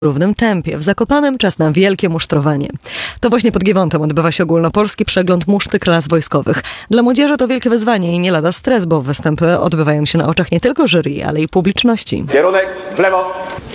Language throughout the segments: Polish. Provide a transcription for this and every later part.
w równym tempie. W Zakopanem czas na wielkie musztrowanie. To właśnie pod Giewontem odbywa się ogólnopolski przegląd muszty klas wojskowych. Dla młodzieży to wielkie wyzwanie i nie lada stres, bo występy odbywają się na oczach nie tylko jury, ale i publiczności. Kierunek w lewo.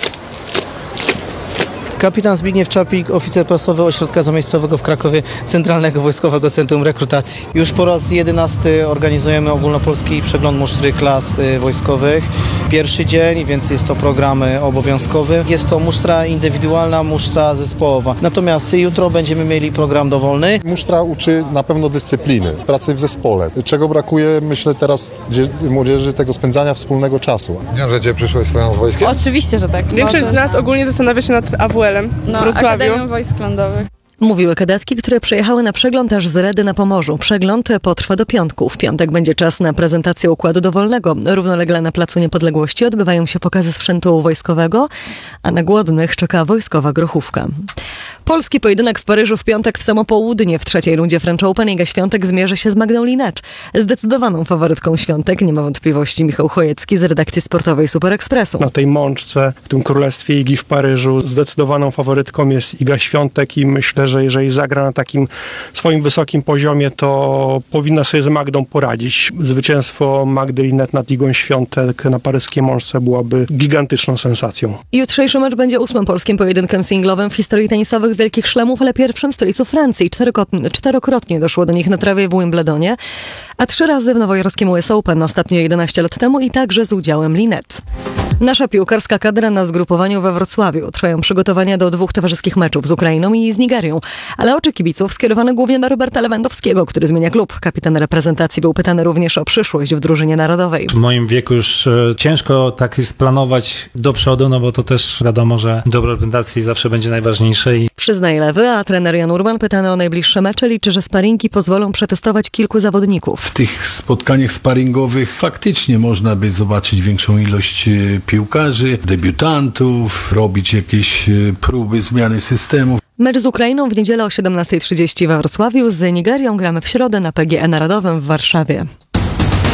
Kapitan Zbigniew Czapik, oficer prasowy Ośrodka Zamiejscowego w Krakowie, Centralnego Wojskowego Centrum Rekrutacji. Już po raz 11 organizujemy ogólnopolski przegląd musztry klas wojskowych. Pierwszy dzień, więc jest to program obowiązkowy. Jest to musztra indywidualna, musztra zespołowa. Natomiast jutro będziemy mieli program dowolny. Musztra uczy na pewno dyscypliny, pracy w zespole. Czego brakuje, myślę teraz młodzieży, tego spędzania wspólnego czasu. Wiążecie przyszłość swoją z wojskiem? Oczywiście, że tak. Większość z nas ogólnie zastanawia się nad AWL-em w Wrocławiu. Akademią Wojsk Lądowych. Mówiły kadetki, które przyjechały na przegląd aż z Redy na Pomorzu. Przegląd potrwa do piątku. W piątek będzie czas na prezentację układu dowolnego. Równolegle na Placu Niepodległości odbywają się pokazy sprzętu wojskowego, a na głodnych czeka wojskowa grochówka. Polski pojedynek w Paryżu w piątek w samo południe. W trzeciej rundzie French Open Iga Świątek zmierzy się z Magdą Linette. Zdecydowaną faworytką Świątek, nie ma wątpliwości, Michał Chojecki z redakcji sportowej Super Expressu. Na tej mączce, w tym królestwie Igi w Paryżu, zdecydowaną faworytką jest Iga Świątek i myślę, że jeżeli zagra na takim swoim wysokim poziomie, to powinna sobie z Magdą poradzić. Zwycięstwo Magdy Linette nad Igą Świątek na paryskiej mączce byłaby gigantyczną sensacją. Jutrzejszy mecz będzie 8. polskim pojedynkiem singlowym w historii tenisowych Wielkich Szlemów, ale pierwszym w stolicy Francji. Czterokrotnie doszło do nich na trawie w Wimbledonie, a 3 razy w nowojorskiej US Open, ostatnio 11 lat temu i także z udziałem Linette. Nasza piłkarska kadra na zgrupowaniu we Wrocławiu. Trwają przygotowania do 2 towarzyskich meczów z Ukrainą i z Nigerią. Ale oczy kibiców skierowane głównie na Roberta Lewandowskiego, który zmienia klub. Kapitan reprezentacji był pytany również o przyszłość w drużynie narodowej. W moim wieku już ciężko tak jest planować do przodu, no bo to też wiadomo, że dobro reprezentacji zawsze będzie najważniejsze. Przyznaje Lewy, a trener Jan Urban pytany o najbliższe mecze liczy, że sparingi pozwolą przetestować kilku zawodników. W tych spotkaniach sparingowych faktycznie można by zobaczyć większą ilość piłkarzy, debiutantów, robić jakieś próby zmiany systemów. Mecz z Ukrainą w niedzielę o 17:30 we Wrocławiu, z Nigerią gramy w środę na PGE Narodowym w Warszawie.